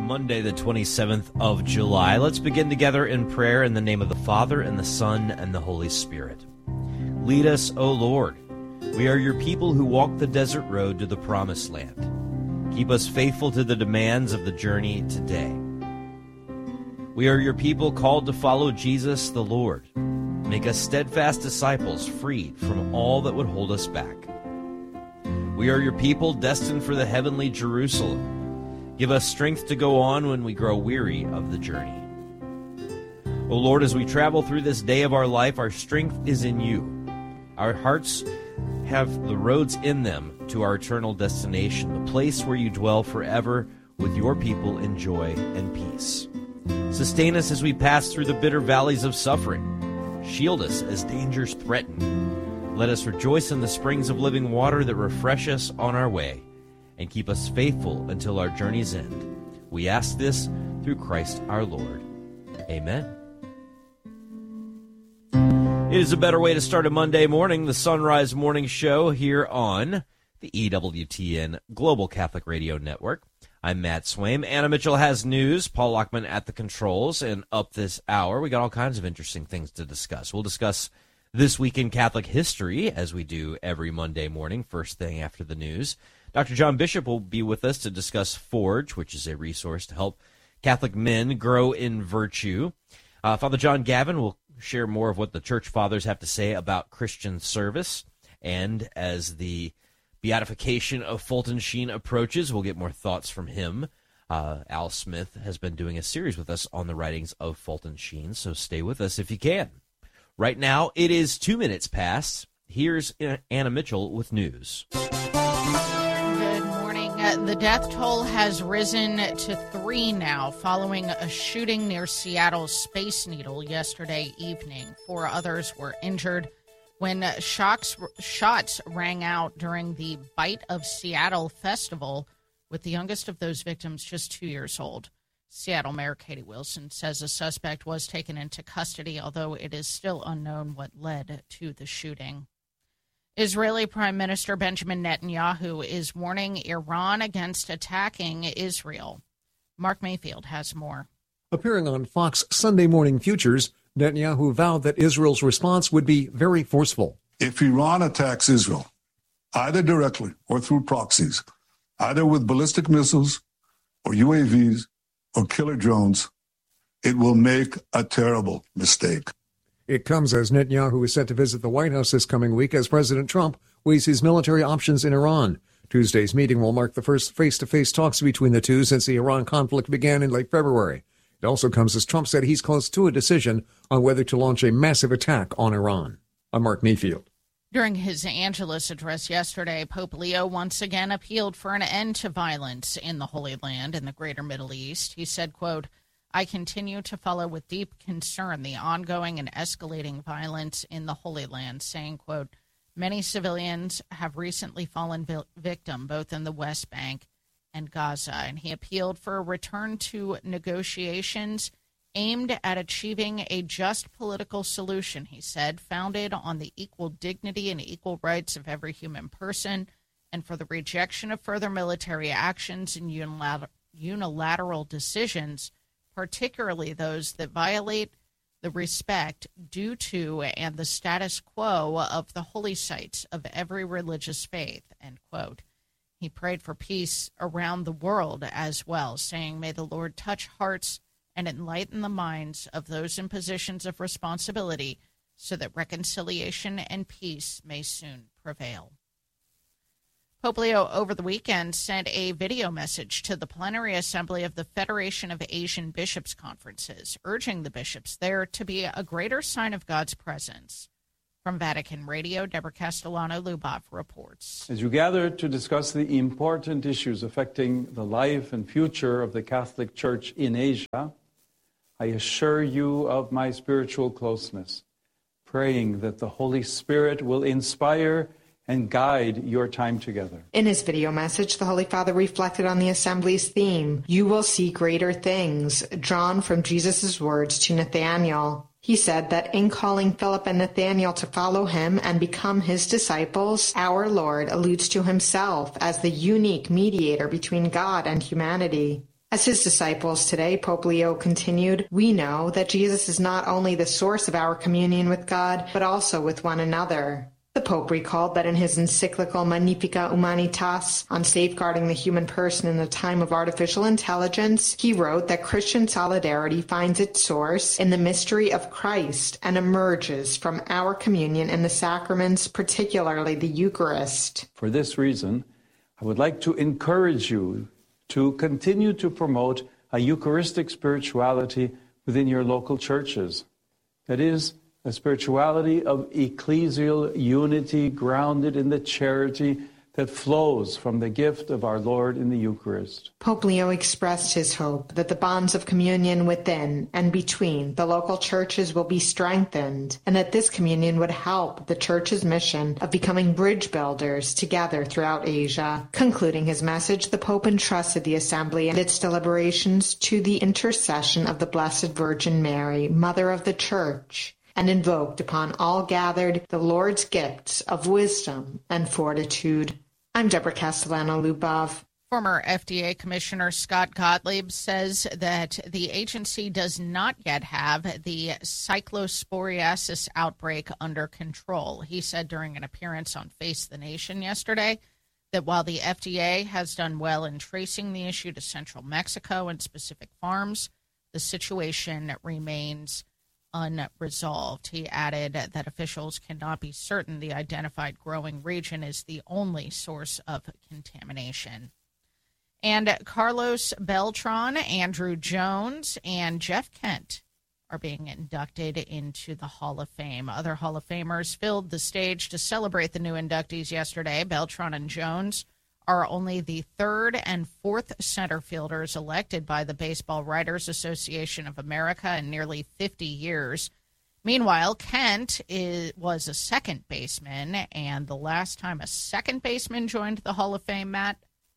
Monday, the 27th of July. Let's begin together in prayer in the name of the Father, and the Son, and the Holy Spirit. Lead us, O Lord. We are your people who walk the desert road to the promised land. Keep us faithful to the demands of the journey today. We are your people called to follow Jesus the Lord. Make us steadfast disciples, freed from all that would hold us back. We are your people destined for the heavenly Jerusalem. Give us strength to go on when we grow weary of the journey. O Lord, as we travel through this day of our life, our strength is in you. Our hearts have the roads in them to our eternal destination, the place where you dwell forever with your people in joy and peace. Sustain us as we pass through the bitter valleys of suffering. Shield us as dangers threaten. Let us rejoice in the springs of living water that refresh us on our way and keep us faithful until our journey's end. We ask this through Christ our Lord. Amen. It is a better way to start a Monday morning, the Sunrise Morning Show here on the EWTN Global Catholic Radio Network. I'm Matt Swaim. Anna Mitchell has news. Paul Lockman at the controls. And up this hour, we got all kinds of interesting things to discuss. We'll discuss This Week in Catholic History, as we do every Monday morning, first thing after the news. Dr. John Bishop will be with us to discuss Forge, which is a resource to help Catholic men grow in virtue. Father John Gavin will share more of what the Church Fathers have to say about Christian service. And as the beatification of Fulton Sheen approaches, we'll get more thoughts from him. Al Smith has been doing a series with us on the writings of Fulton Sheen, so stay with us if you can. Right now, it is 2 minutes past. Here's Anna Mitchell with news. Good morning. The death toll has risen to 3 now following a shooting near Seattle's Space Needle yesterday evening. 4 others were injured when shots rang out during the Bite of Seattle festival, with the youngest of those victims just 2 years old. Seattle Mayor Katie Wilson says a suspect was taken into custody, although it is still unknown what led to the shooting. Israeli Prime Minister Benjamin Netanyahu is warning Iran against attacking Israel. Mark Mayfield has more. Appearing on Fox Sunday Morning Futures, Netanyahu vowed that Israel's response would be very forceful. If Iran attacks Israel, either directly or through proxies, either with ballistic missiles or UAVs or killer drones, it will make a terrible mistake. It comes as Netanyahu is set to visit the White House this coming week as President Trump weighs his military options in Iran. Tuesday's meeting will mark the first face-to-face talks between the two since the Iran conflict began in late February. It also comes as Trump said he's close to a decision on whether to launch a massive attack on Iran. I'm Mark Mayfield. During his Angelus address yesterday, Pope Leo once again appealed for an end to violence in the Holy Land and the greater Middle East. He said, quote, I continue to follow with deep concern the ongoing and escalating violence in the Holy Land, saying, quote, many civilians have recently fallen victim both in the West Bank and Gaza. And he appealed for a return to negotiations aimed at achieving a just political solution, he said, founded on the equal dignity and equal rights of every human person, and for the rejection of further military actions and unilateral decisions, particularly those that violate the respect due to and the status quo of the holy sites of every religious faith, end quote. He prayed for peace around the world as well, saying, may the Lord touch hearts and enlighten the minds of those in positions of responsibility so that reconciliation and peace may soon prevail. Pope Leo over the weekend sent a video message to the plenary assembly of the Federation of Asian Bishops' Conferences, urging the bishops there to be a greater sign of God's presence. From Vatican Radio, Deborah Castellano-Lubov reports. As you gather to discuss the important issues affecting the life and future of the Catholic Church in Asia, I assure you of my spiritual closeness, praying that the Holy Spirit will inspire and guide your time together. In his video message, the Holy Father reflected on the Assembly's theme, You will see greater things, drawn from Jesus' words to Nathanael. He said that in calling Philip and Nathanael to follow him and become his disciples, our Lord alludes to himself as the unique mediator between God and humanity. As his disciples today, Pope Leo continued, we know that Jesus is not only the source of our communion with God, but also with one another. The Pope recalled that in his encyclical Magnificat Humanitas on safeguarding the human person in the time of artificial intelligence, he wrote that Christian solidarity finds its source in the mystery of Christ and emerges from our communion in the sacraments, particularly the Eucharist. For this reason, I would like to encourage you to continue to promote a Eucharistic spirituality within your local churches. That is, a spirituality of ecclesial unity grounded in the charity that flows from the gift of our Lord in the Eucharist. Pope Leo expressed his hope that the bonds of communion within and between the local churches will be strengthened, and that this communion would help the Church's mission of becoming bridge builders together throughout Asia. Concluding his message, the Pope entrusted the Assembly and its deliberations to the intercession of the Blessed Virgin Mary, Mother of the Church, and invoked upon all gathered the Lord's gifts of wisdom and fortitude. I'm Deborah Castellano-Lubov. Former FDA Commissioner Scott Gottlieb says that the agency does not yet have the cyclosporiasis outbreak under control. He said during an appearance on Face the Nation yesterday that while the FDA has done well in tracing the issue to central Mexico and specific farms, the situation remains unresolved. He added that officials cannot be certain the identified growing region is the only source of contamination. And Carlos Beltran, Andrew Jones, and Jeff Kent are being inducted into the Hall of Fame. Other Hall of Famers filled the stage to celebrate the new inductees yesterday. Beltran and Jones are only the third and fourth center fielders elected by the Baseball Writers Association of America in nearly 50 years. Meanwhile, Kent was a second baseman, and the last time a second baseman joined the Hall of Fame, Matt?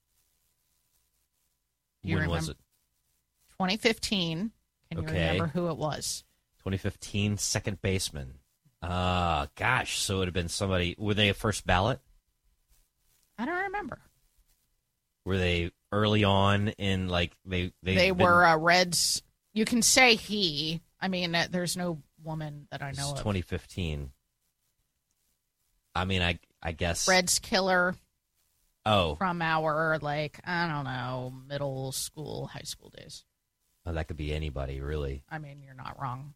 When was it? 2015. Can you remember who it was? 2015, second baseman. Gosh, so it would have been somebody. Were they a first ballot? I don't remember. Were they early on in, like, they were Reds? You can say he. I mean, there's no woman that I know of. 2015. I mean, I guess. Reds killer. Oh. From our, I don't know, middle school, high school days. Oh, that could be anybody, really. I mean, you're not wrong.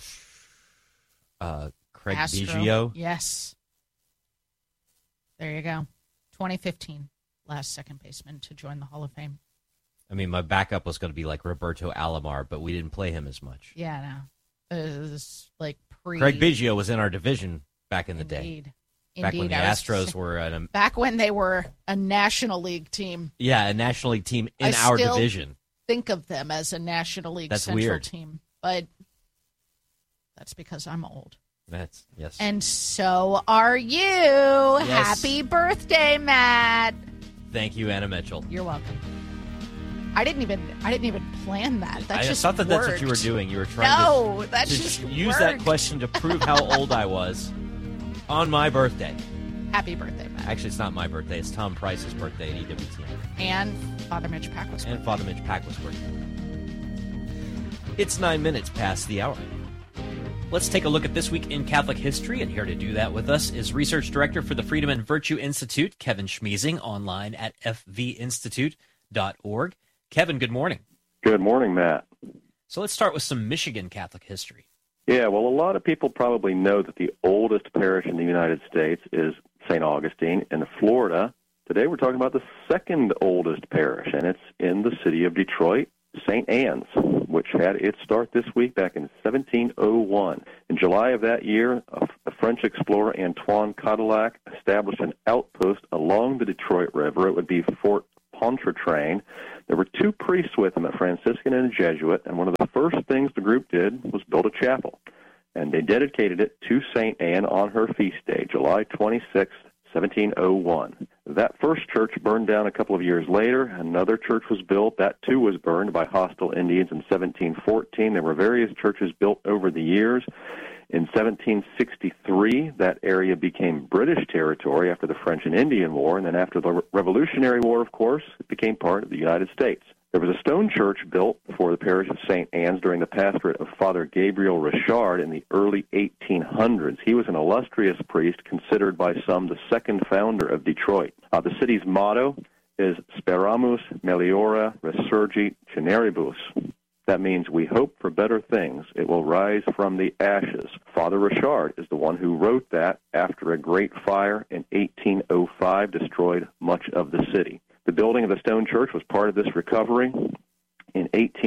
Craig Astro. Biggio? Yes. There you go. 2015. Last second baseman to join the Hall of Fame. I mean, my backup was going to be like Roberto Alomar, but we didn't play him as much. Yeah, no. It was like Craig Biggio was in our division back in the day. Back when the Astros were back when they were a National League team. Yeah, a National League team in our division. Think of them as a National League Central team, but that's because I'm old. Yes. And so are you. Yes. Happy birthday, Matt. Thank you, Anna Mitchell. You're welcome. I didn't even plan that. That just thought that worked. That's what you were doing. You were trying to use worked. that question to prove how old I was on my birthday. Happy birthday, Matt. Actually, it's not my birthday. It's Tom Price's birthday at EWTN. And Father Mitch Packless' birthday. And Father Mitch Packless' birthday. It's 9 minutes past the hour. Let's take a look at this week in Catholic history, and here to do that with us is Research Director for the Freedom and Virtue Institute, Kevin Schmiesing, online at fvinstitute.org. Kevin, good morning. Good morning, Matt. So let's start with some Michigan Catholic history. Yeah, well, a lot of people probably know that the oldest parish in the United States is St. Augustine in Florida. Today we're talking about the second oldest parish, and it's in the city of Detroit, St. Anne's, which had its start this week back in 1701. In July of that year, a French explorer, Antoine Cadillac, established an outpost along the Detroit River. It would be Fort Pontchartrain. There were two priests with him, a Franciscan and a Jesuit, and one of the first things the group did was build a chapel. And they dedicated it to St. Anne on her feast day, July 26, 1701. That first church burned down a couple of years later. Another church was built. That, too, was burned by hostile Indians in 1714. There were various churches built over the years. In 1763, that area became British territory after the French and Indian War, and then after the Revolutionary War, of course, it became part of the United States. There was a stone church built for the parish of St. Anne's during the pastorate of Father Gabriel Richard in the early 1800s. He was an illustrious priest, considered by some the second founder of Detroit. The city's motto is Speramus Meliora Resurgit Generibus. That means we hope for better things. It will rise from the ashes. Father Richard is the one who wrote that after a great fire in 1805 destroyed much of the city. The building of the stone church was part of this recovery. In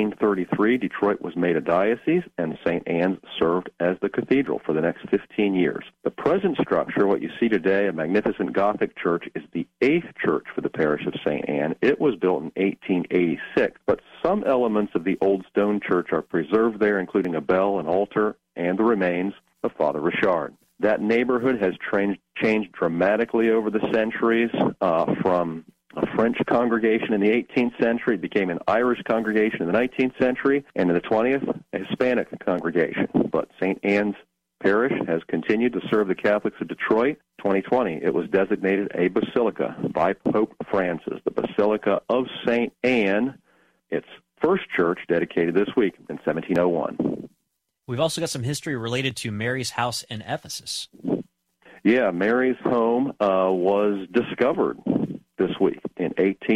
1833, Detroit was made a diocese, and St. Anne's served as the cathedral for the next 15 years. The present structure, what you see today, a magnificent Gothic church, is the 8th church for the parish of St. Anne. It was built in 1886, but some elements of the old stone church are preserved there, including a bell, an altar, and the remains of Father Richard. That neighborhood has changed dramatically over the centuries, from a French congregation in the 18th century. It became an Irish congregation in the 19th century, and in the 20th, a Hispanic congregation. But St. Anne's Parish has continued to serve the Catholics of Detroit. 2020, it was designated a basilica by Pope Francis, the Basilica of St. Anne, its first church dedicated this week in 1701. We've also got some history related to Mary's house in Ephesus. Yeah, Mary's home was discovered this week in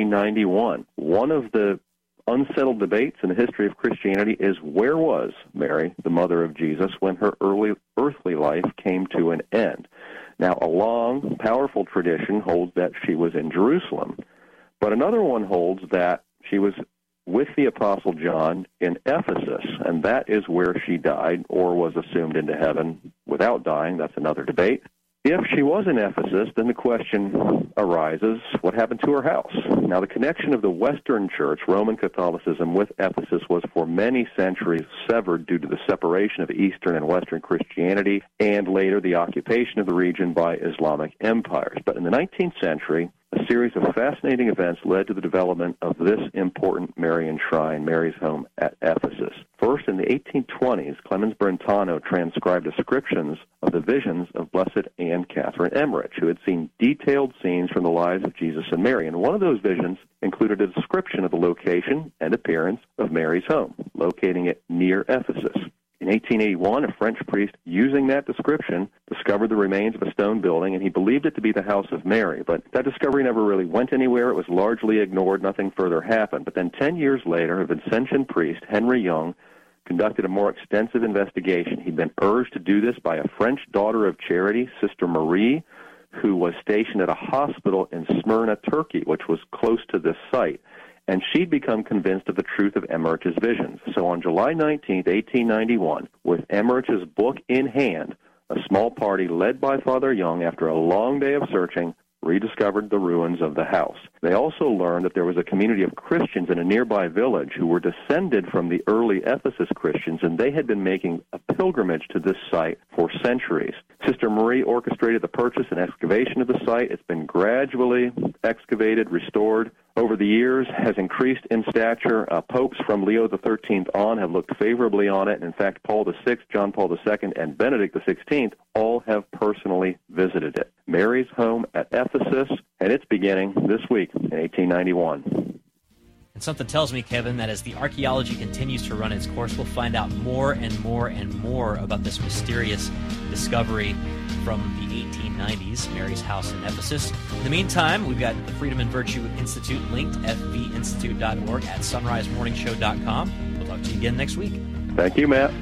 1891. One of the unsettled debates in the history of Christianity is, where was Mary, the mother of Jesus, when her early earthly life came to an end? Now, a long, powerful tradition holds that she was in Jerusalem, but another one holds that she was with the Apostle John in Ephesus, and that is where she died or was assumed into heaven without dying. That's another debate. If she was in Ephesus, then the question arises, what happened to her house? Now, the connection of the Western Church, Roman Catholicism, with Ephesus was for many centuries severed due to the separation of Eastern and Western Christianity, and later the occupation of the region by Islamic empires. But in the 19th century, a series of fascinating events led to the development of this important Marian shrine, Mary's home at Ephesus. First, in the 1820s, Clemens Brentano transcribed descriptions of the visions of Blessed Anne Catherine Emmerich, who had seen detailed scenes from the lives of Jesus and Mary. And one of those visions included a description of the location and appearance of Mary's home, locating it near Ephesus. In 1881, a French priest, using that description, discovered the remains of a stone building, and he believed it to be the house of Mary. But that discovery never really went anywhere. It was largely ignored. Nothing further happened. But then 10 years later, a Vincentian priest, Henry Young, conducted a more extensive investigation. He'd been urged to do this by a French daughter of charity, Sister Marie, who was stationed at a hospital in Smyrna, Turkey, which was close to this site. And she'd become convinced of the truth of Emmerich's visions. So on July 19, 1891, with Emmerich's book in hand, a small party led by Father Young, after a long day of searching, rediscovered the ruins of the house. They also learned that there was a community of Christians in a nearby village who were descended from the early Ephesus Christians, and they had been making a pilgrimage to this site for centuries. Sister Marie orchestrated the purchase and excavation of the site. It's been gradually excavated, restored. Over the years, has increased in stature. Popes from Leo XIII on have looked favorably on it. And in fact, Paul VI, John Paul II, and Benedict XVI all have personally visited it. Mary's home at Ephesus had its beginning this week in 1891. And something tells me, Kevin, that as the archaeology continues to run its course, we'll find out more and more and more about this mysterious discovery from the 1890s, Mary's house in Ephesus. In the meantime, we've got the Freedom and Virtue Institute linked, fvinstitute.org, at sunrisemorningshow.com. We'll talk to you again next week. Thank you, Matt.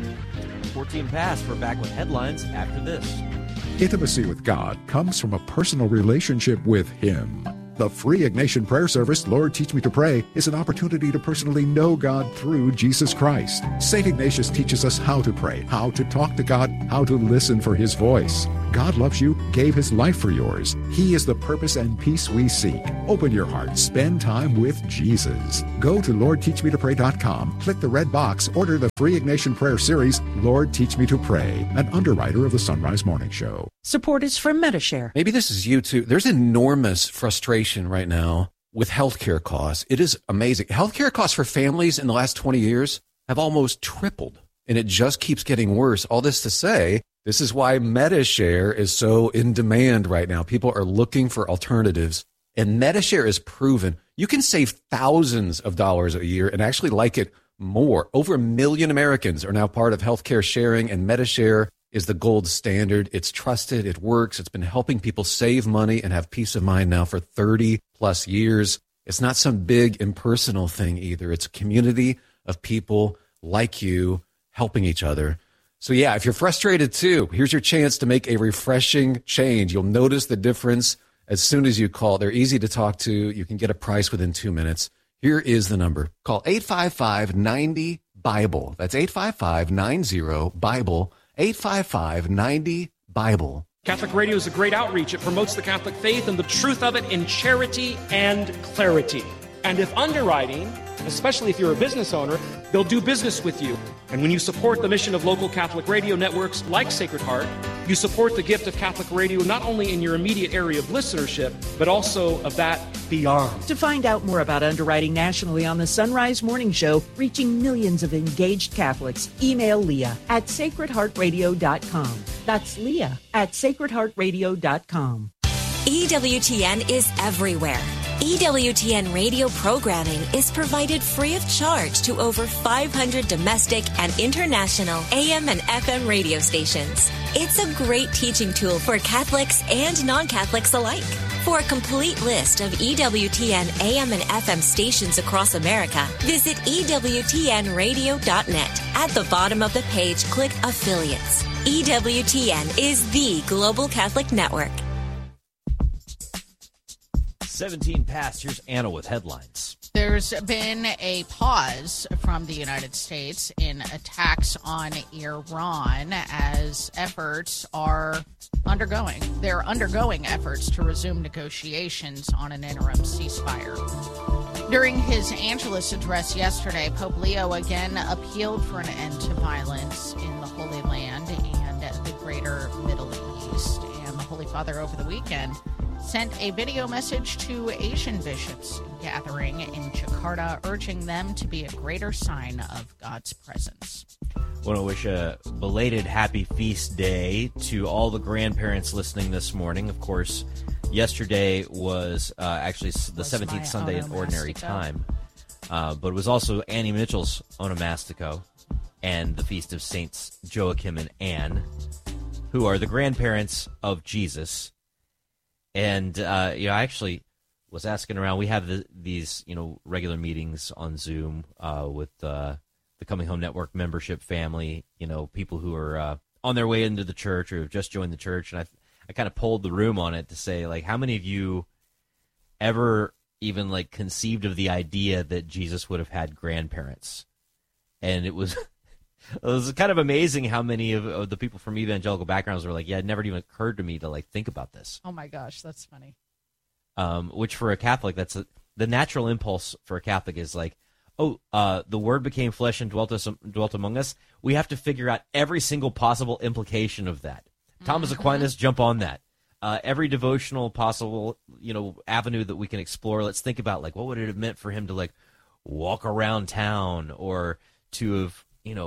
14 past. We're back with headlines after this. Intimacy with God comes from a personal relationship with Him. The free Ignatian prayer service, Lord Teach Me to Pray, is an opportunity to personally know God through Jesus Christ. St. Ignatius teaches us how to pray, how to talk to God, how to listen for His voice. God loves you, gave His life for yours. He is the purpose and peace we seek. Open your heart, spend time with Jesus. Go to LordTeachMeToPray.com, click the red box, order the free Ignatian prayer series, Lord Teach Me to Pray, an underwriter of the Sunrise Morning Show. Support is from MediShare. Maybe this is you too. There's enormous frustration right now with healthcare costs. It is amazing. Healthcare costs for families in the last 20 years have almost tripled, and it just keeps getting worse. All this to say, this is why MediShare is so in demand right now. People are looking for alternatives And Medishare is proven. You can save thousands of dollars a year and actually like it more. Over 1 million Americans are now part of healthcare sharing, and Medishare is the gold standard. It's trusted. It works. It's been helping people save money and have peace of mind now for 30 plus years. It's not some big impersonal thing either. It's a community of people like you helping each other. So yeah, if you're frustrated too, here's your chance to make a refreshing change. You'll notice the difference as soon as you call. They're easy to talk to. You can get a price within 2 minutes. Here is the number. Call 855-90-BIBLE. That's 855-90-BIBLE. 855-90-BIBLE. Catholic Radio is a great outreach. It promotes the Catholic faith and the truth of it in charity and clarity. And if underwriting, especially if you're a business owner, they'll do business with you. And when you support the mission of local Catholic radio networks like Sacred Heart, you support the gift of Catholic radio not only in your immediate area of listenership, but also of that beyond. To find out more about underwriting nationally on the Sunrise Morning Show, reaching millions of engaged Catholics, email Leah at sacredheartradio.com. That's Leah at sacredheartradio.com. EWTN is everywhere. EWTN radio programming is provided free of charge to over 500 domestic and international AM and FM radio stations. It's a great teaching tool for Catholics and non-Catholics alike. For a complete list of EWTN AM and FM stations across America, visit EWTNradio.net. At the bottom of the page, click Affiliates. EWTN is the Global Catholic Network. 17 past. Here's Anna with headlines. There's been a pause from the United States in attacks on Iran as efforts are undergoing. They're undergoing efforts to resume negotiations on an interim ceasefire. During his Angelus address yesterday, Pope Leo again appealed for an end to violence in the Holy Land and the greater Middle East. And the Holy Father over the weekend sent a video message to Asian bishops gathering in Jakarta, urging them to be a greater sign of God's presence. I want to wish a belated happy feast day to all the grandparents listening this morning. Of course, yesterday was actually the 17th Sunday in Ordinary Time, but it was also Annie Mitchell's Onomastico and the Feast of Saints Joachim and Anne, who are the grandparents of Jesus. And, I actually was asking around. We have these, regular meetings on Zoom with the Coming Home Network membership family, people who are on their way into the church or have just joined the church. And I kind of polled the room on it to say, like, how many of you ever even, conceived of the idea that Jesus would have had grandparents? And it was... It was kind of amazing how many of the people from evangelical backgrounds were like, yeah, it never even occurred to me to think about this. Oh my gosh, that's funny. Which for a Catholic, the natural impulse for a Catholic is the Word became flesh and dwelt among us. We have to figure out every single possible implication of that. Thomas Aquinas, jump on that. Every devotional possible, avenue that we can explore. Let's think about what would it have meant for him to walk around town or to have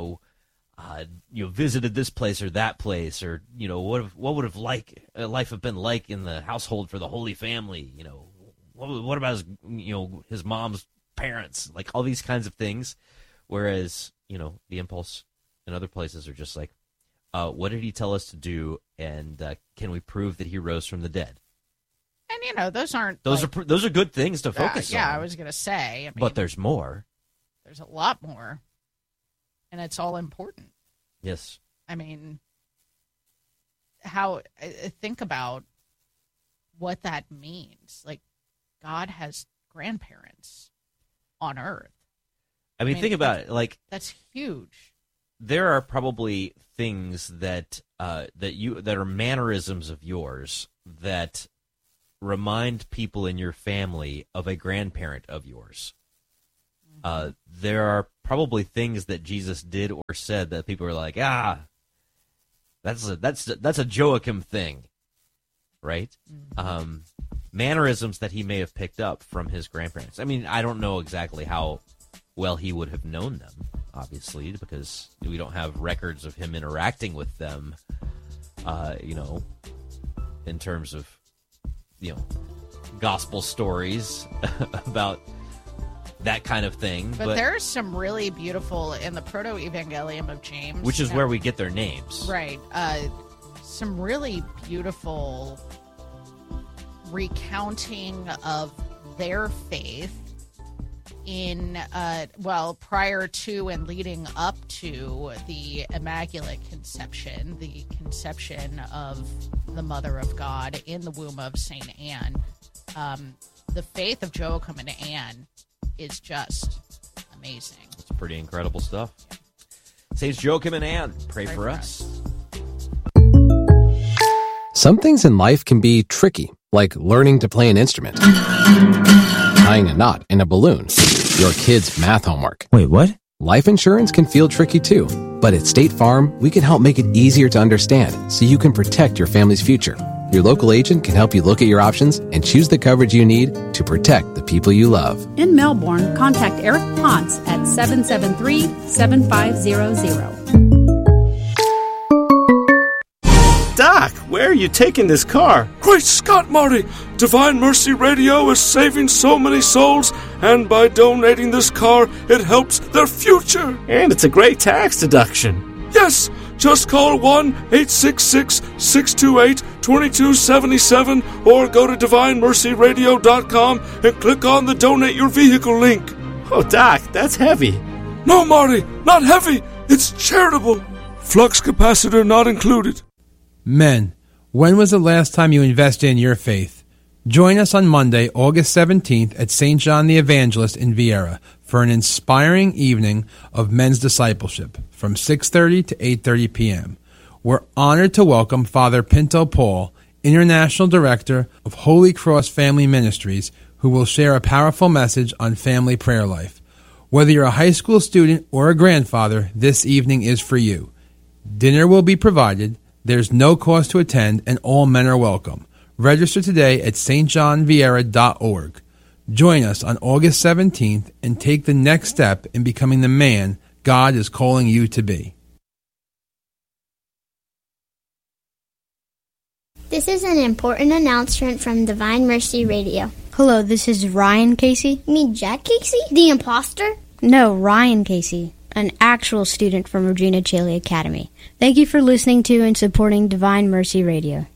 visited this place or that place, or what would have life have been like in the household for the Holy Family? What about his mom's parents? All these kinds of things. Whereas the impulse in other places are just what did he tell us to do, and can we prove that he rose from the dead? And those aren't those are good things to focus on. Yeah, I was gonna say. But there's more. There's a lot more. And it's all important. Yes. Think about what that means. God has grandparents on earth. Think about it. That's huge. There are probably things that are mannerisms of yours that remind people in your family of a grandparent of yours. There are probably things that Jesus did or said that people are like, that's a Joachim thing, right? Mm-hmm. Mannerisms that he may have picked up from his grandparents. I don't know exactly how well he would have known them, obviously, because we don't have records of him interacting with them, in terms of, gospel stories about that kind of thing. But there's some really beautiful in the Proto-Evangelium of James, which is where we get their names. Right. Some really beautiful recounting of their faith in, prior to and leading up to the Immaculate Conception, the conception of the Mother of God in the womb of St. Anne. The faith of Joachim and Anne is just amazing. It's pretty incredible stuff. Saints Joachim and Anne, pray for us. Some things in life can be tricky, like learning to play an instrument, tying a knot in a balloon, your kid's math homework. Wait, what? Life insurance can feel tricky too, but at State Farm, we can help make it easier to understand so you can protect your family's future. Your local agent can help you look at your options and choose the coverage you need to protect the people you love. In Melbourne, contact Eric Ponce at 773-7500. Doc, where are you taking this car? Great Scott, Marty! Divine Mercy Radio is saving so many souls, and by donating this car, it helps their future. And it's a great tax deduction. Yes! Just call 1-866-628-2277 or go to DivineMercyRadio.com and click on the Donate Your Vehicle link. Oh, Doc, that's heavy. No, Marty, not heavy. It's charitable. Flux capacitor not included. Men, when was the last time you invested in your faith? Join us on Monday, August 17th at St. John the Evangelist in Viera for an inspiring evening of men's discipleship from 6:30 to 8:30 p.m. We're honored to welcome Father Pinto Paul, International Director of Holy Cross Family Ministries, who will share a powerful message on family prayer life. Whether you're a high school student or a grandfather, this evening is for you. Dinner will be provided. There's no cost to attend, and all men are welcome. Register today at stjohnviera.org. Join us on August 17th and take the next step in becoming the man God is calling you to be. This is an important announcement from Divine Mercy Radio. Hello, this is Ryan Casey. You mean Jack Casey? The imposter? No, Ryan Casey, an actual student from Regina Caeli Academy. Thank you for listening to and supporting Divine Mercy Radio.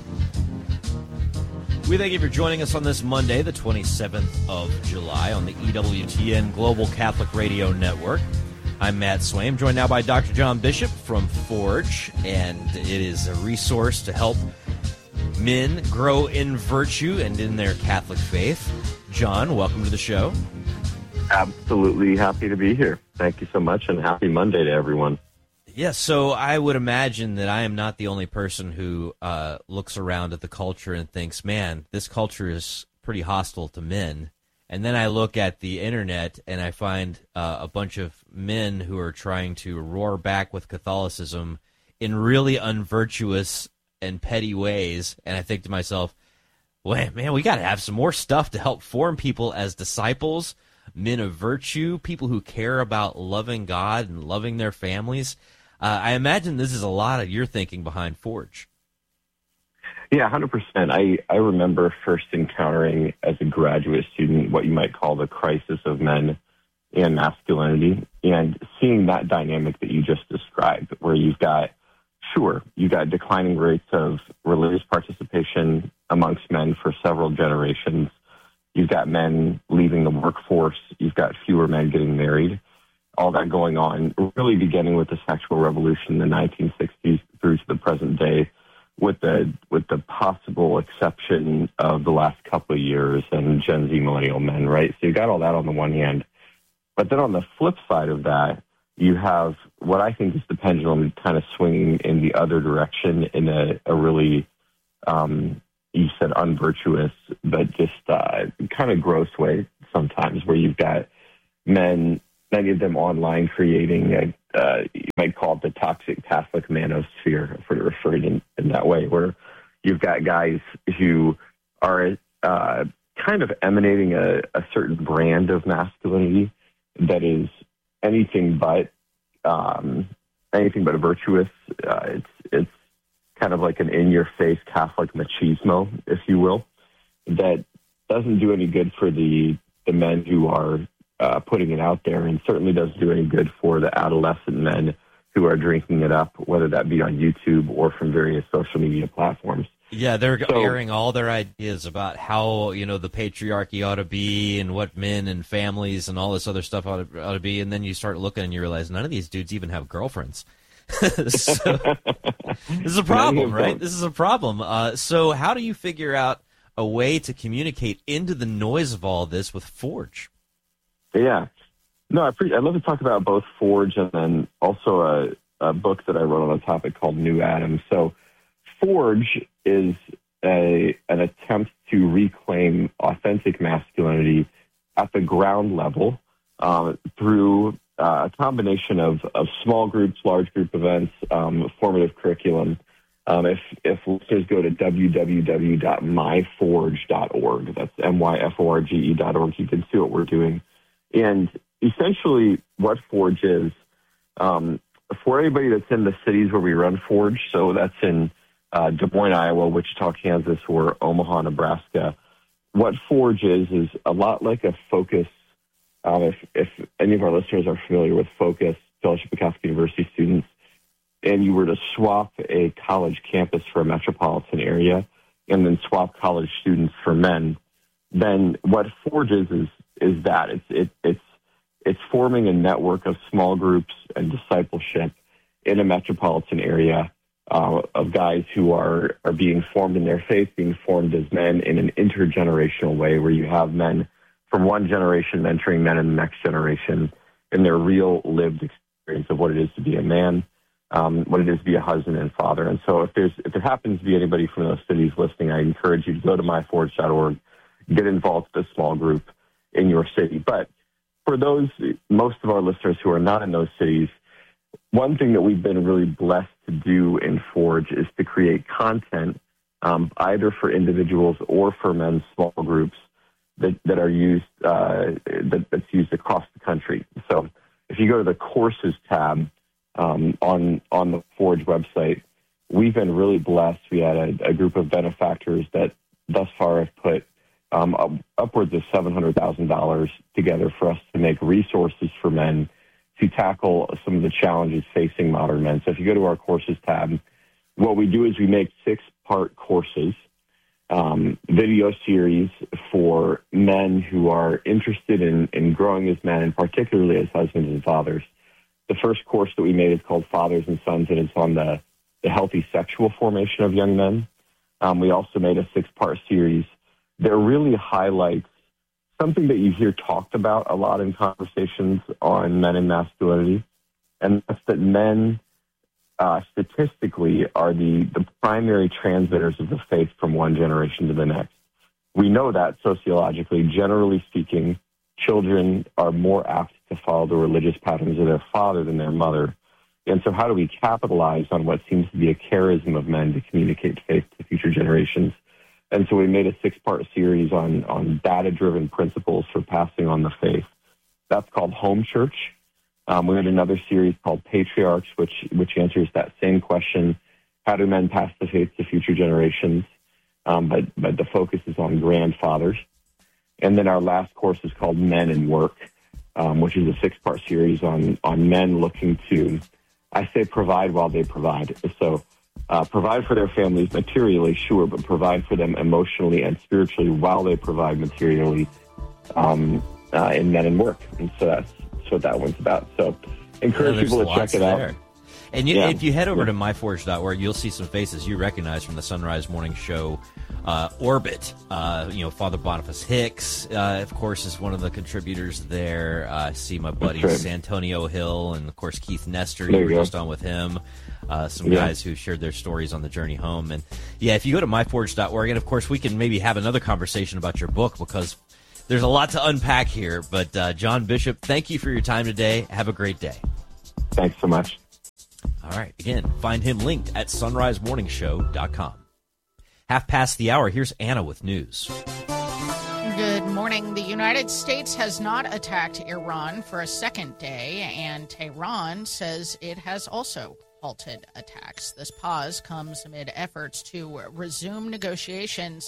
We thank you for joining us on this Monday, the 27th of July, on the EWTN Global Catholic Radio Network. I'm Matt Swaim, joined now by Dr. John Bishop from Forge, and it is a resource to help men grow in virtue and in their Catholic faith. John, welcome to the show. Absolutely happy to be here. Thank you so much, and happy Monday to everyone. Yes, so I would imagine that I am not the only person who looks around at the culture and thinks, man, this culture is pretty hostile to men. And then I look at the internet and I find a bunch of men who are trying to roar back with Catholicism in really unvirtuous and petty ways. And I think to myself, well, man, we got to have some more stuff to help form people as disciples, men of virtue, people who care about loving God and loving their families. I imagine this is a lot of your thinking behind Forge. Yeah, 100%. I remember first encountering as a graduate student what you might call the crisis of men and masculinity, and seeing that dynamic that you just described, where you've got declining rates of religious participation amongst men for several generations. You've got men leaving the workforce. You've got fewer men getting married. All that going on, really beginning with the sexual revolution in the 1960s through to the present day, with the possible exception of the last couple of years and Gen Z millennial men, right? So you've got all that on the one hand. But then on the flip side of that, you have what I think is the pendulum kind of swinging in the other direction in a really, you said unvirtuous, but just kind of gross way sometimes, where you've got men, many of them online, creating you might call it the toxic Catholic manosphere, if we're referring in that way, where you've got guys who are kind of emanating a certain brand of masculinity that is anything but virtuous. It's kind of like an in-your-face Catholic machismo, if you will, that doesn't do any good for the men who are putting it out there, and certainly doesn't do any good for the adolescent men who are drinking it up, whether that be on YouTube or from various social media platforms. Yeah, they're airing all their ideas about how, the patriarchy ought to be and what men and families and all this other stuff ought to be, and then you start looking and you realize none of these dudes even have girlfriends. So, this is a problem, right? This is a problem. So how do you figure out a way to communicate into the noise of all this with Forge? Yeah. No, I'd love to talk about both Forge and then also a book that I wrote on a topic called New Adam. So Forge is an attempt to reclaim authentic masculinity at the ground level through a combination of small groups, large group events, formative curriculum. If listeners go to www.myforge.org, that's myforge.org, you can see what we're doing. And essentially what Forge is, for anybody that's in the cities where we run Forge, so that's in Des Moines, Iowa, Wichita, Kansas, or Omaha, Nebraska, what Forge is a lot like a Focus. If any of our listeners are familiar with Focus, Fellowship of Catholic University students, and you were to swap a college campus for a metropolitan area and then swap college students for men, then what Forge is that. It's forming a network of small groups and discipleship in a metropolitan area of guys who are being formed in their faith, being formed as men in an intergenerational way, where you have men from one generation mentoring men in the next generation in their real lived experience of what it is to be a man, what it is to be a husband and father. And so if there happens to be anybody from those cities listening, I encourage you to go to myforge.org, get involved with a small group in your city. But for most of our listeners who are not in those cities, one thing that we've been really blessed to do in Forge is to create content either for individuals or for men's small groups that are used that's used across the country. So if you go to the courses tab on the Forge website, we've been really blessed. We had a group of benefactors that thus far have put upwards of $700,000 together for us to make resources for men to tackle some of the challenges facing modern men. So if you go to our courses tab, what we do is we make 6-part courses, video series for men who are interested in growing as men, and particularly as husbands and fathers. The first course that we made is called Fathers and Sons, and it's on the healthy sexual formation of young men. We also made a 6-part series that really highlights something that you hear talked about a lot in conversations on men and masculinity, and that's that men statistically are the primary transmitters of the faith from one generation to the next. We know that sociologically, generally speaking, children are more apt to follow the religious patterns of their father than their mother. And so how do we capitalize on what seems to be a charism of men to communicate faith to future generations? And so we made a 6-part series on data-driven principles for passing on the faith. That's called Home Church. We had another series called Patriarchs, which answers that same question: how do men pass the faith to future generations? But the focus is on grandfathers. And then our last course is called Men and Work, which is a 6-part series on men looking to, I say, provide while they provide. So provide for their families materially, sure, but provide for them emotionally and spiritually while they provide materially in Men and Work. And so that's what that one's about. So encourage people to check it out. And if you head over to myforge.org, you'll see some faces you recognize from the Sunrise Morning Show orbit. Father Boniface Hicks, of course, is one of the contributors there. I see my buddy Santonio Hill and, of course, Keith Nestor. You were just on with him. Some guys who shared their stories on the journey home. And, if you go to myforge.org, and, of course, we can maybe have another conversation about your book, because there's a lot to unpack here. But, John Bishop, thank you for your time today. Have a great day. Thanks so much. All right. Again, find him linked at sunrisemorningshow.com. 1:30. Here's Anna with news. Good morning. The United States has not attacked Iran for a second day, and Tehran says it has also halted attacks. This pause comes amid efforts to resume negotiations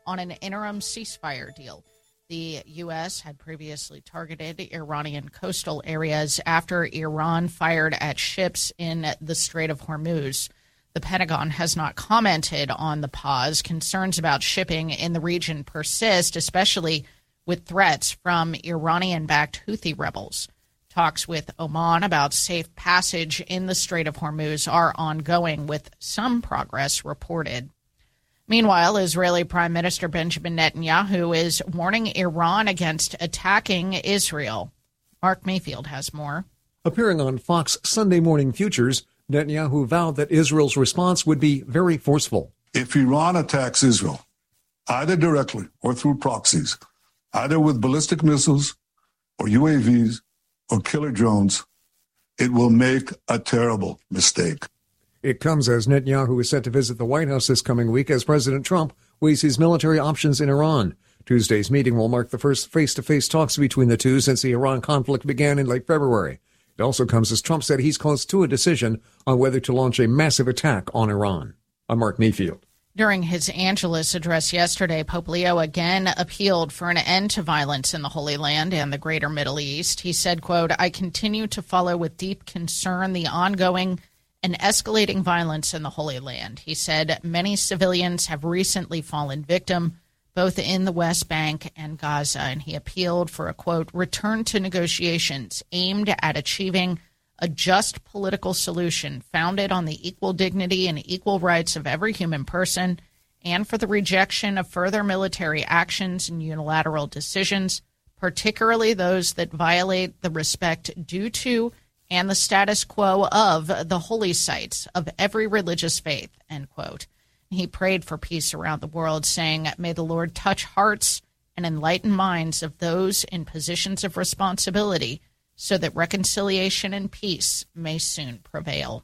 on an interim ceasefire deal. The U.S. had previously targeted Iranian coastal areas after Iran fired at ships in the Strait of Hormuz. The Pentagon has not commented on the pause. Concerns about shipping in the region persist, especially with threats from Iranian-backed Houthi rebels. Talks with Oman about safe passage in the Strait of Hormuz are ongoing, with some progress reported. Meanwhile, Israeli Prime Minister Benjamin Netanyahu is warning Iran against attacking Israel. Mark Mayfield has more. Appearing on Fox Sunday Morning Futures, Netanyahu vowed that Israel's response would be very forceful. If Iran attacks Israel, either directly or through proxies, either with ballistic missiles or UAVs or killer drones, it will make a terrible mistake. It comes as Netanyahu is set to visit the White House this coming week as President Trump weighs his military options in Iran. Tuesday's meeting will mark the first face-to-face talks between the two since the Iran conflict began in late February. It also comes as Trump said he's close to a decision on whether to launch a massive attack on Iran. I'm Mark Mayfield. During his Angelus address yesterday, Pope Leo again appealed for an end to violence in the Holy Land and the greater Middle East. He said, quote, "I continue to follow with deep concern the ongoing and escalating violence in the Holy Land." He said many civilians have recently fallen victim, both in the West Bank and Gaza, and he appealed for a, quote, "return to negotiations aimed at achieving a just political solution founded on the equal dignity and equal rights of every human person, and for the rejection of further military actions and unilateral decisions, particularly those that violate the respect due to and the status quo of the holy sites of every religious faith," end quote. He prayed for peace around the world, saying, "May the Lord touch hearts and enlighten minds of those in positions of responsibility so that reconciliation and peace may soon prevail."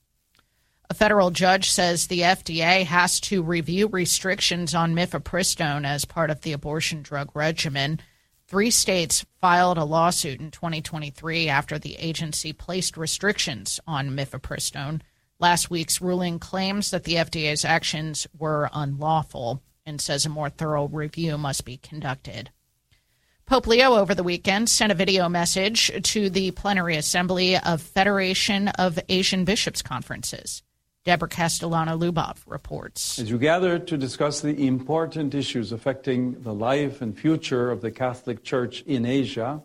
A federal judge says the FDA has to review restrictions on mifepristone as part of the abortion drug regimen. 3 states filed a lawsuit in 2023 after the agency placed restrictions on mifepristone. Last week's ruling claims that the FDA's actions were unlawful and says a more thorough review must be conducted. Pope Leo over the weekend sent a video message to the Plenary Assembly of Federation of Asian Bishops' Conferences. Deborah Castellano-Lubov reports. As you gather to discuss the important issues affecting the life and future of the Catholic Church in Asia,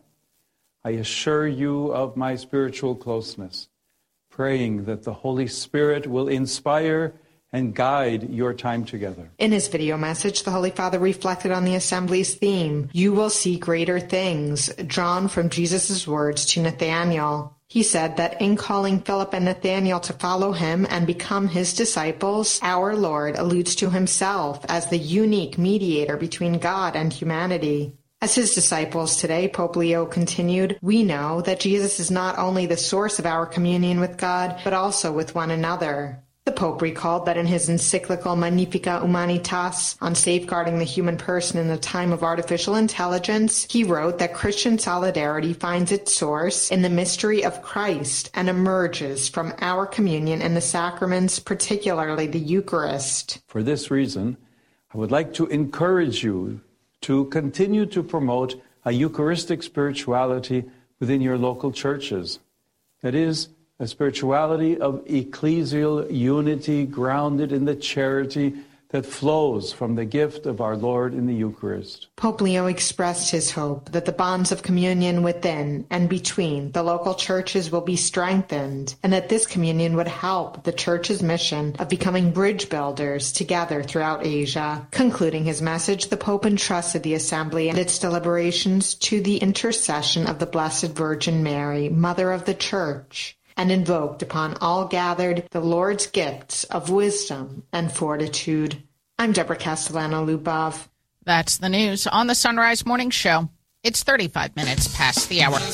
I assure you of my spiritual closeness, praying that the Holy Spirit will inspire and guide your time together. In his video message, the Holy Father reflected on the Assembly's theme, "You will see greater things," drawn from Jesus' words to Nathanael. He said that in calling Philip and Nathanael to follow him and become his disciples, our Lord alludes to himself as the unique mediator between God and humanity. As his disciples today, Pope Leo continued, we know that Jesus is not only the source of our communion with God, but also with one another. The Pope recalled that in his encyclical Magnificat Humanitas on safeguarding the human person in a time of artificial intelligence, he wrote that Christian solidarity finds its source in the mystery of Christ and emerges from our communion in the sacraments, particularly the Eucharist. For this reason, I would like to encourage you to continue to promote a Eucharistic spirituality within your local churches. That is, a spirituality of ecclesial unity grounded in the charity that flows from the gift of our Lord in the Eucharist. Pope Leo expressed his hope that the bonds of communion within and between the local churches will be strengthened, and that this communion would help the Church's mission of becoming bridge builders together throughout Asia. Concluding his message, the Pope entrusted the Assembly and its deliberations to the intercession of the Blessed Virgin Mary, Mother of the Church, and invoked upon all gathered the Lord's gifts of wisdom and fortitude. I'm Deborah Castellano-Lubov. That's the news on the Sunrise Morning Show. It's 35 minutes past the hour.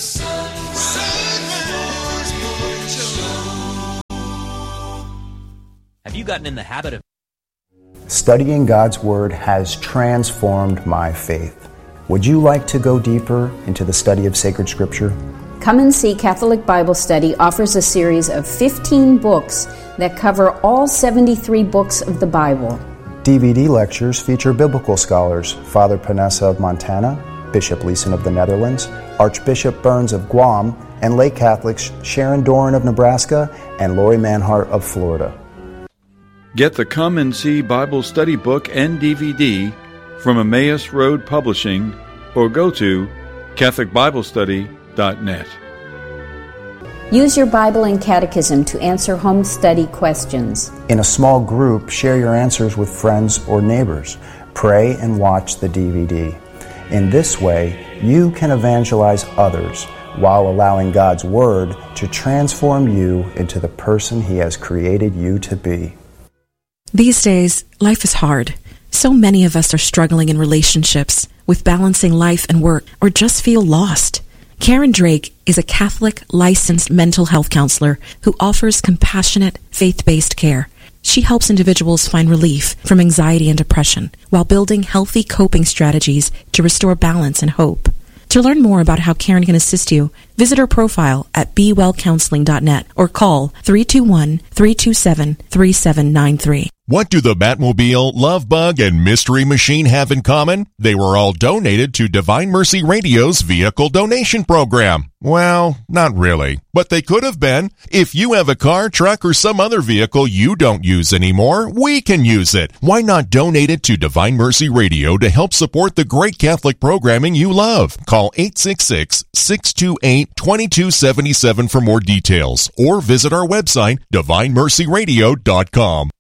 Have you gotten in the habit of studying God's Word has transformed my faith. Would you like to go deeper into the study of sacred Scripture? Come and See Catholic Bible Study offers a series of 15 books that cover all 73 books of the Bible. DVD lectures feature biblical scholars Father Panessa of Montana, Bishop Leeson of the Netherlands, Archbishop Burns of Guam, and lay Catholics Sharon Doran of Nebraska and Lori Manhart of Florida. Get the Come and See Bible Study Book and DVD from Emmaus Road Publishing or go to CatholicBibleStudy.net. Use your Bible and Catechism to answer home study questions. In a small group, share your answers with friends or neighbors. Pray and watch the DVD. In this way, you can evangelize others while allowing God's Word to transform you into the person He has created you to be. These days, life is hard. So many of us are struggling in relationships, with balancing life and work, or just feel lost. Karen Drake is a Catholic licensed mental health counselor who offers compassionate, faith-based care. She helps individuals find relief from anxiety and depression while building healthy coping strategies to restore balance and hope. To learn more about how Karen can assist you, visit her profile at BeWellCounseling.net or call 321-327-3793. What do the Batmobile, Love Bug, and Mystery Machine have in common? They were all donated to Divine Mercy Radio's vehicle donation program. Well, not really, but they could have been. If you have a car, truck, or some other vehicle you don't use anymore, we can use it. Why not donate it to Divine Mercy Radio to help support the great Catholic programming you love? Call 866-628-2277 for more details, or visit our website, DivineMercyRadio.com.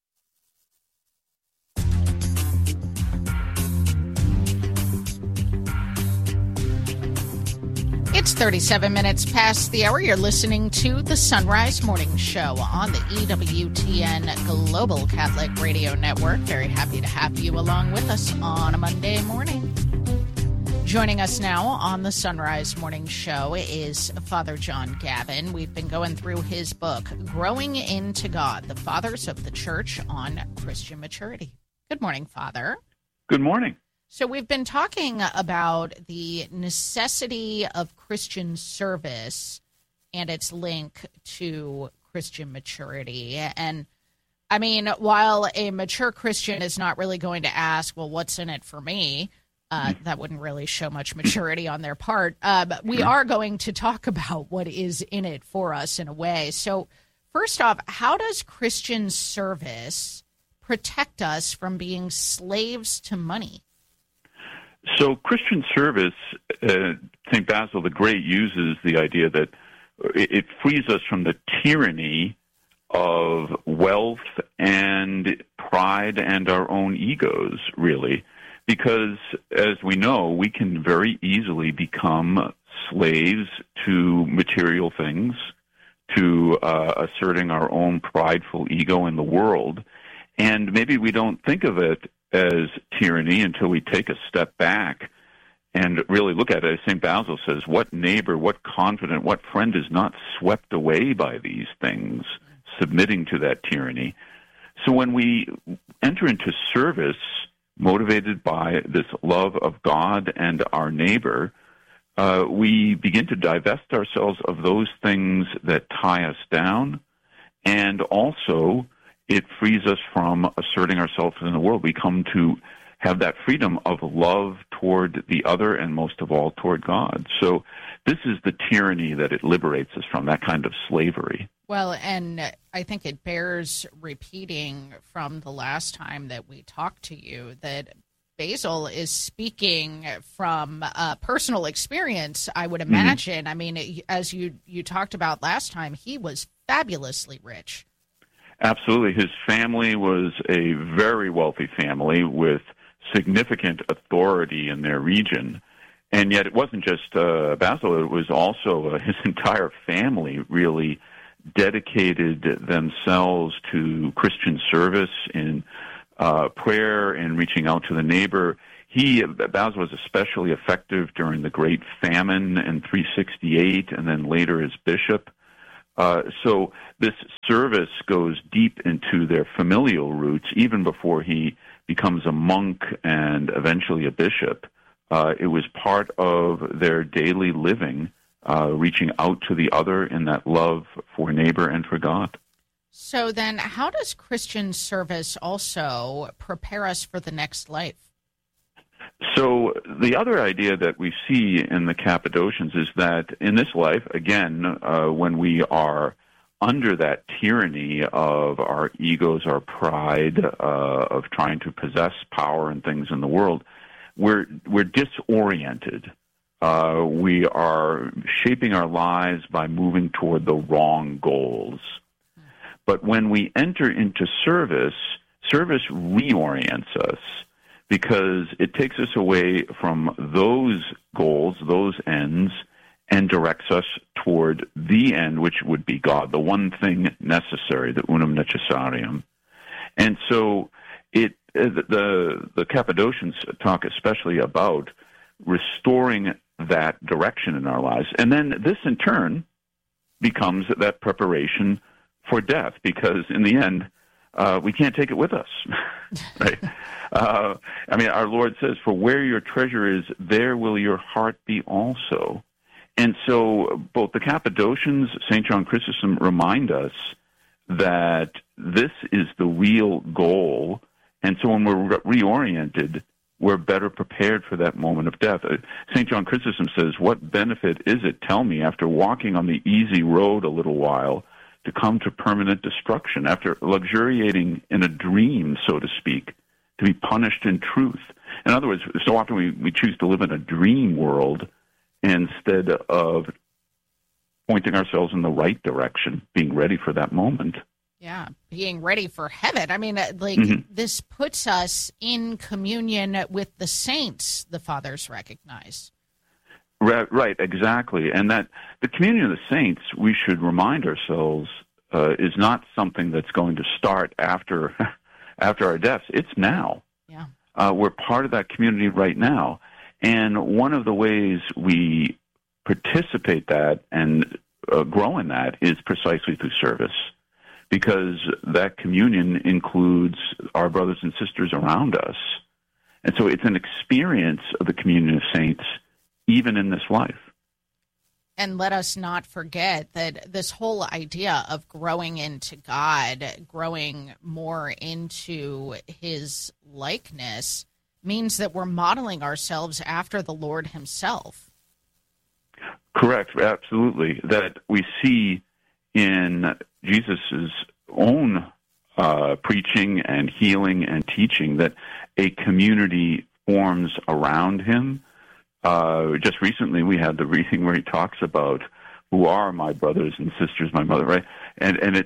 It's 37 minutes past the hour. You're listening to the Sunrise Morning Show on the EWTN Global Catholic Radio Network. Very happy to have you along with us on a Monday morning. Joining us now on the Sunrise Morning Show is Father John Gavin. We've been going through his book, Growing into God, the Fathers of the Church on Christian Maturity. Good morning, Father. Good morning. So we've been talking about the necessity of Christian service and its link to Christian maturity. And, I mean, while a mature Christian is not really going to ask, well, what's in it for me? That wouldn't really show much maturity on their part. But we are going to talk about what is in it for us in a way. So first off, how does Christian service protect us from being slaves to money? So Christian service, St. Basil the Great uses the idea that it frees us from the tyranny of wealth and pride and our own egos, really. Because, as we know, we can very easily become slaves to material things, to asserting our own prideful ego in the world. And maybe we don't think of it as tyranny until we take a step back and really look at it. As St. Basil says, what neighbor, what confidant, what friend is not swept away by these things, submitting to that tyranny? So when we enter into service motivated by this love of God and our neighbor, we begin to divest ourselves of those things that tie us down, and also it frees us from asserting ourselves in the world. We come to have that freedom of love toward the other and most of all toward God. So this is the tyranny that it liberates us from, that kind of slavery. Well, and I think it bears repeating from the last time that we talked to you that Basil is speaking from personal experience, I would imagine. I mean, as you talked about last time, he was fabulously rich. Absolutely. His family was a very wealthy family with significant authority in their region. And yet it wasn't just Basil, it was also his entire family really dedicated themselves to Christian service in prayer and reaching out to the neighbor. Basil was especially effective during the Great Famine in 368 and then later as bishop. So this service goes deep into their familial roots, even before he becomes a monk and eventually a bishop. It was part of their daily living, reaching out to the other in that love for neighbor and for God. So then how does Christian service also prepare us for the next life? So the other idea that we see in the Cappadocians is that in this life, again, when we are under that tyranny of our egos, our pride, of trying to possess power and things in the world, we're disoriented. We are shaping our lives by moving toward the wrong goals. But when we enter into service, service reorients us because it takes us away from those goals, those ends, and directs us toward the end, which would be God, the one thing necessary, the unum necessarium. And so the Cappadocians talk especially about restoring that direction in our lives. And then this, in turn, becomes that preparation for death, because in the end, we can't take it with us. Right? I mean, our Lord says, "For where your treasure is, there will your heart be also." And so both the Cappadocians, St. John Chrysostom, remind us that this is the real goal. And so when we're reoriented, we're better prepared for that moment of death. St. John Chrysostom says, "What benefit is it, tell me, after walking on the easy road a little while, to come to permanent destruction, after luxuriating in a dream, so to speak, to be punished in truth?" In other words, so often we choose to live in a dream world instead of pointing ourselves in the right direction, being ready for that moment. Yeah, being ready for heaven. I mean, this puts us in communion with the saints the fathers recognize. Right, exactly. And that the communion of the saints, we should remind ourselves, is not something that's going to start after our deaths. It's now. Yeah. We're part of that community right now. And one of the ways we participate that and grow in that is precisely through service, because that communion includes our brothers and sisters around us. And so it's an experience of the communion of saints, even in this life. And let us not forget that this whole idea of growing into God, growing more into his likeness, means that we're modeling ourselves after the Lord himself. Correct, absolutely. That we see in Jesus' own preaching and healing and teaching that a community forms around him. Just recently we had the reading where he talks about who are my brothers and sisters, my mother, right? And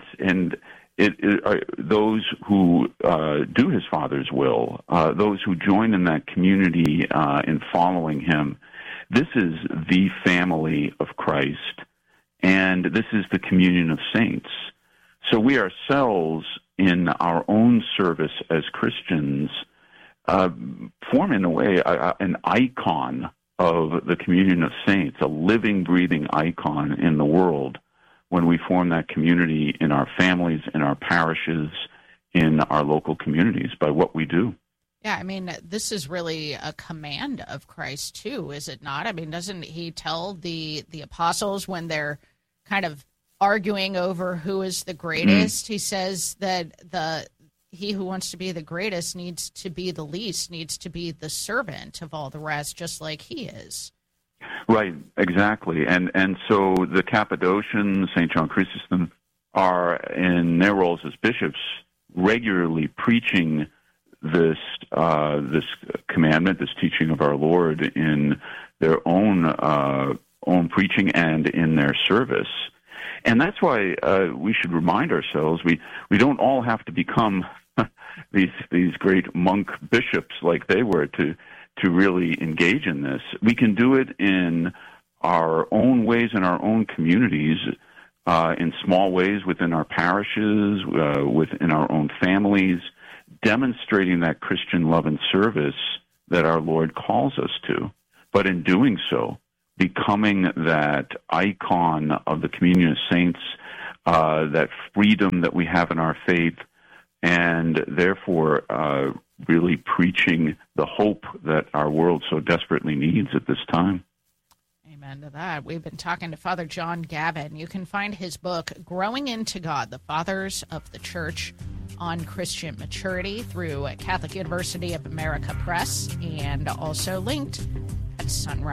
those who do his Father's will, those who join in that community in following him. This is the family of Christ, and this is the communion of saints. So we ourselves, in our own service as Christians, form in a way an icon of the communion of saints, a living, breathing icon in the world when we form that community in our families, in our parishes, in our local communities by what we do. Yeah, I mean, this is really a command of Christ, too, is it not? I mean, doesn't he tell the apostles when they're kind of arguing over who is the greatest, he says that he who wants to be the greatest needs to be the least, needs to be the servant of all the rest, just like he is. Right, exactly. And so the Cappadocians, St. John Chrysostom, are in their roles as bishops regularly preaching this commandment, this teaching of our Lord in their own preaching and in their service. And that's why we should remind ourselves we don't all have to become these great monk bishops like they were to really engage in this. We can do it in our own ways, in our own communities, in small ways within our parishes, within our own families, demonstrating that Christian love and service that our Lord calls us to. But in doing so, becoming that icon of the communion of saints, that freedom that we have in our faith, and therefore really preaching the hope that our world so desperately needs at this time. Amen to that. We've been talking to Father John Gavin. You can find his book, Growing into God, The Fathers of the Church on Christian Maturity, through Catholic University of America Press, and also linked at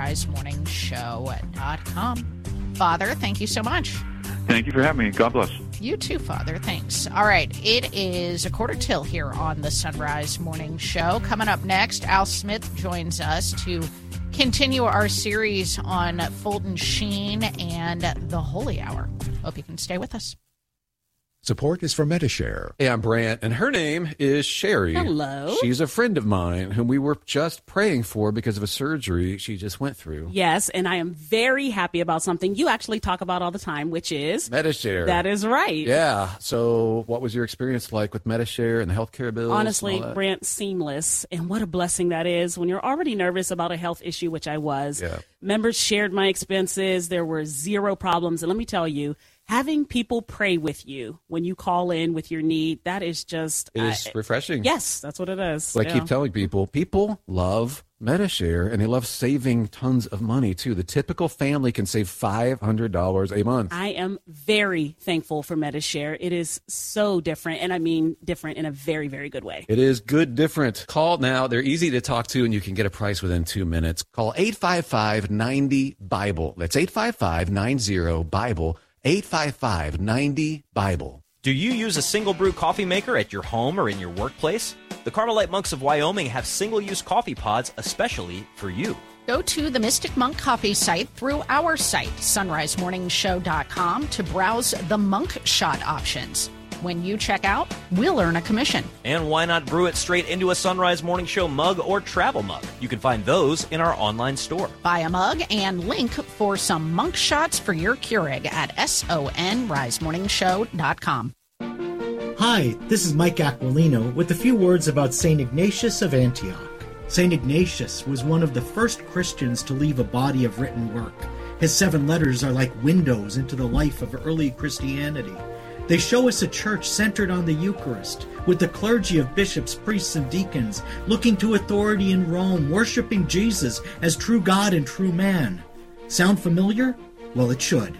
sunrisemorningshow.com. Father, thank you so much. Thank you for having me. God bless. You too, Father. Thanks. All right. It is a quarter till here on the Sunrise Morning Show. Coming up next, Al Smith joins us to continue our series on Fulton Sheen and the Holy Hour. Hope you can stay with us. Support is from Medi-Share. Hey, I'm Brant, and her name is Sherry. Hello. She's a friend of mine whom we were just praying for because of a surgery she just went through. Yes, and I am very happy about something you actually talk about all the time, which is Medi-Share. That is right. Yeah. So what was your experience like with Medi-Share and the healthcare bills? Honestly, Brant, seamless. And what a blessing that is when you're already nervous about a health issue, which I was. Yeah. Members shared my expenses. There were zero problems. And let me tell you, having people pray with you when you call in with your need, that is just... It is refreshing. Yes, that's what it is. But I keep telling people love Medi-Share, and they love saving tons of money, too. The typical family can save $500 a month. I am very thankful for Medi-Share. It is so different, and I mean different in a very, very good way. It is good different. Call now. They're easy to talk to, and you can get a price within 2 minutes. Call 855-90-BIBLE. That's 855-90-BIBLE. 855-90-BIBLE. Do you use a single brew coffee maker at your home or in your workplace? The Carmelite Monks of Wyoming have single-use coffee pods especially for you. Go to the Mystic Monk Coffee site through our site, sunrisemorningshow.com, to browse the Monk Shot options. When you check out, we'll earn a commission. And why not brew it straight into a Sunrise Morning Show mug or travel mug? You can find those in our online store. Buy a mug and link for some Monk Shots for your Keurig at sonrisemorningshow.com. Hi, this is Mike Aquilino with a few words about St. Ignatius of Antioch. St. Ignatius was one of the first Christians to leave a body of written work. His 7 letters are like windows into the life of early Christianity. They show us a church centered on the Eucharist, with the clergy of bishops, priests, and deacons looking to authority in Rome, worshiping Jesus as true God and true man. Sound familiar? Well, it should.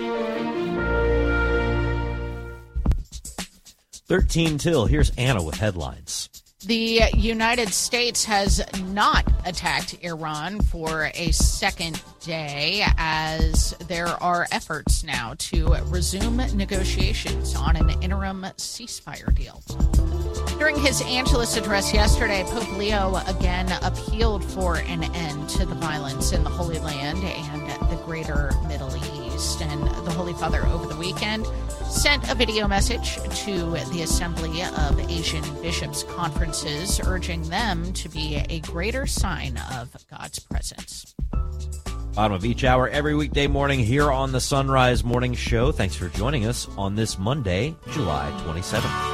13 till. Here's Anna with headlines. The United States has not attacked Iran for a second day, as there are efforts now to resume negotiations on an interim ceasefire deal. During his Angelus address yesterday, Pope Leo again appealed for an end to the violence in the Holy Land and the greater Middle East. And the Holy Father over the weekend sent a video message to the Assembly of Asian Bishops' conferences, urging them to be a greater sign of God's presence. Bottom of each hour every weekday morning here on the Sunrise Morning Show. Thanks for joining us on this Monday, July 27th.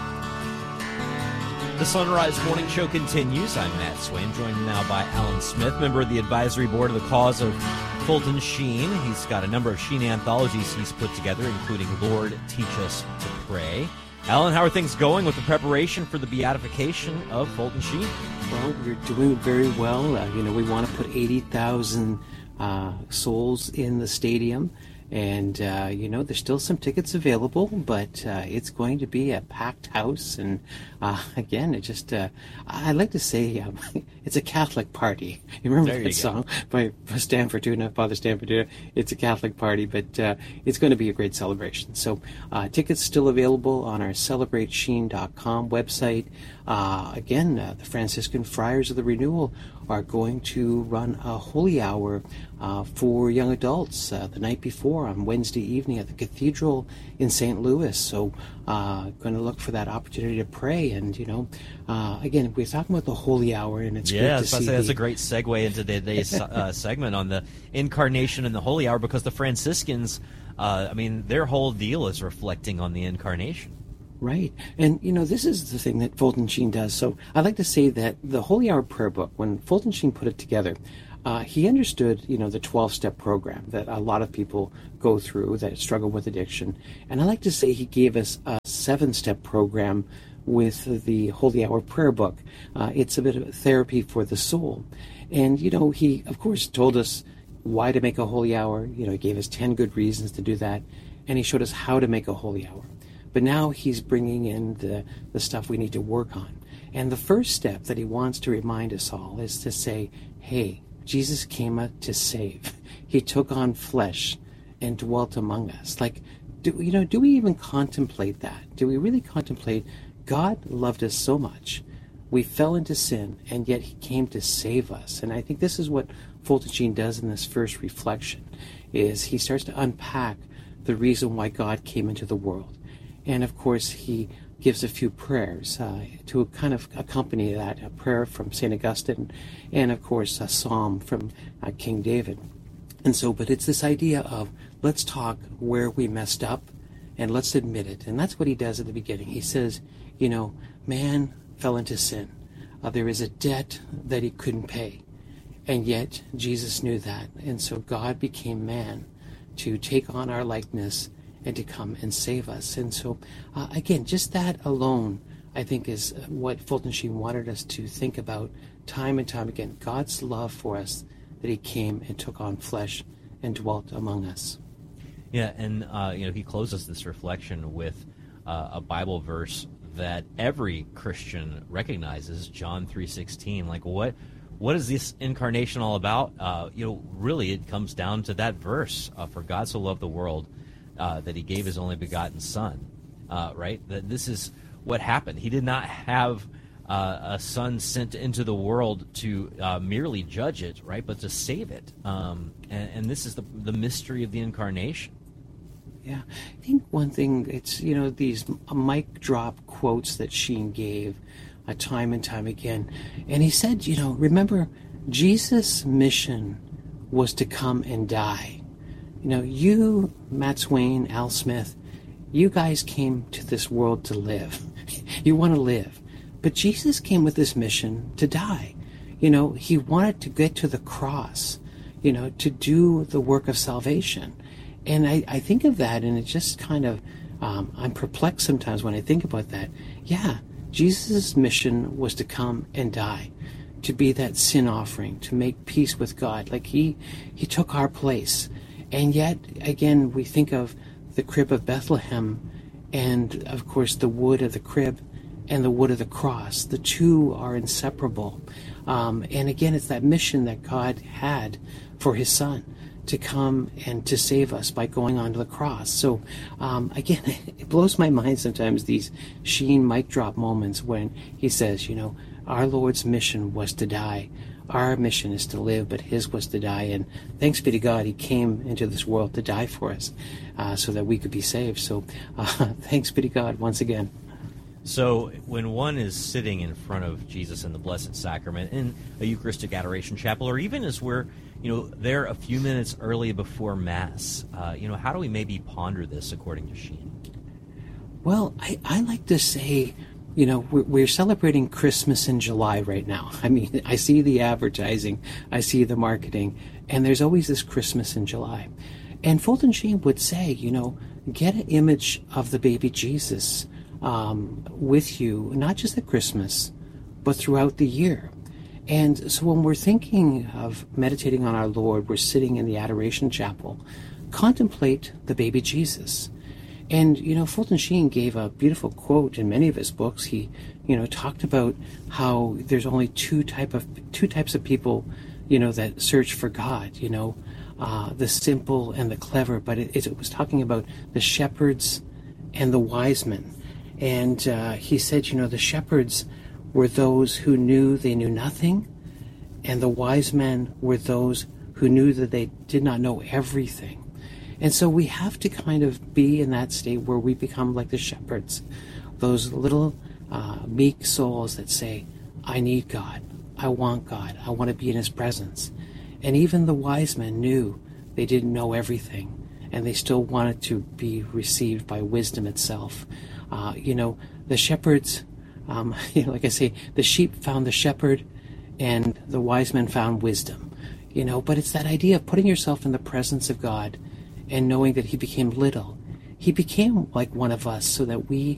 The Sunrise Morning Show continues. I'm Matt Swain, joined now by Alan Smith, member of the advisory board of the cause of Fulton Sheen. He's got a number of Sheen anthologies he's put together, including Lord, Teach Us to Pray. Alan, how are things going with the preparation for the beatification of Fulton Sheen? Well, we're doing very well. We want to put 80,000 souls in the stadium. And, there's still some tickets available, but it's going to be a packed house. And, again, it just, I like to say it's a Catholic party. You remember that song by Father Stanford? It's a Catholic party, but it's going to be a great celebration. So tickets still available on our CelebrateSheen.com website. The Franciscan Friars of the Renewal are going to run a holy hour for young adults the night before on Wednesday evening at the Cathedral in St. Louis. So going to look for that opportunity to pray. And, again, we're talking about the holy hour, and it's great to see. That's a great segue into today's segment on the incarnation and the holy hour, because the Franciscans, their whole deal is reflecting on the incarnation. Right. And, this is the thing that Fulton Sheen does. So I'd like to say that the Holy Hour Prayer Book, when Fulton Sheen put it together, he understood, the 12-step program that a lot of people go through that struggle with addiction. And I like to say he gave us a 7-step program with the Holy Hour Prayer Book. It's a bit of therapy for the soul. And, he, of course, told us why to make a holy hour. He gave us 10 good reasons to do that, and he showed us how to make a holy hour. But now he's bringing in the stuff we need to work on. And the first step that he wants to remind us all is to say, hey, Jesus came to save. He took on flesh and dwelt among us. Do we even contemplate that? Do we really contemplate God loved us so much? We fell into sin, and yet he came to save us. And I think this is what Fulton Sheen does in this first reflection, is he starts to unpack the reason why God came into the world. And of course, he gives a few prayers to kind of accompany that, a prayer from St. Augustine, and of course a psalm from King David. And so, but it's this idea of, let's talk where we messed up, and let's admit it. And that's what he does at the beginning. He says, man fell into sin. There is a debt that he couldn't pay. And yet, Jesus knew that. And so God became man to take on our likeness and to come and save us. And so, again, just that alone, I think, is what Fulton Sheen wanted us to think about time and time again. God's love for us, that he came and took on flesh and dwelt among us. Yeah, and he closes this reflection with a Bible verse that every Christian recognizes, John 3:16. What is this incarnation all about? Really, it comes down to that verse: "For God so loved the world that he gave his only begotten Son." Right? That this is what happened. He did not have a son sent into the world to merely judge it, right, but to save it. And this is the mystery of the incarnation. Yeah, I think one thing, it's, these mic drop quotes that Sheen gave time and time again. And he said, remember, Jesus' mission was to come and die. You, Matt Swain, Al Smith, you guys came to this world to live. You want to live. But Jesus came with this mission to die. He wanted to get to the cross, to do the work of salvation. And I think of that, and it just kind of, I'm perplexed sometimes when I think about that. Yeah, Jesus' mission was to come and die, to be that sin offering, to make peace with God. He took our place. And yet, again, we think of the crib of Bethlehem, and of course the wood of the crib and the wood of the cross. The two are inseparable. And again, it's that mission that God had for his Son, to come and to save us by going onto the cross. So, again, it blows my mind sometimes, these Sheen mic drop moments when he says, our Lord's mission was to die. Our mission is to live, but his was to die. And thanks be to God, he came into this world to die for us so that we could be saved. So thanks be to God once again. So when one is sitting in front of Jesus in the Blessed Sacrament in a Eucharistic Adoration Chapel, or even as we're there a few minutes early before Mass, how do we maybe ponder this according to Sheen? Well, I like to say, we're celebrating Christmas in July right now. I mean, I see the advertising, I see the marketing, and there's always this Christmas in July. And Fulton Sheen would say, get an image of the baby Jesus with you, not just at Christmas, but throughout the year. And so when we're thinking of meditating on our Lord, we're sitting in the Adoration Chapel, contemplate the baby Jesus. And, Fulton Sheen gave a beautiful quote in many of his books. He, talked about how there's only two types of people, that search for God, the simple and the clever. But it was talking about the shepherds and the wise men. And he said, the shepherds were those who knew they knew nothing, and the wise men were those who knew that they did not know everything. And so we have to kind of be in that state where we become like the shepherds, those little meek souls that say, I need God, I want God, I want to be in his presence. And even the wise men knew they didn't know everything, and they still wanted to be received by wisdom itself. The shepherds, like I say, the sheep found the shepherd and the wise men found wisdom, but it's that idea of putting yourself in the presence of God and knowing that he became little. He became like one of us so that we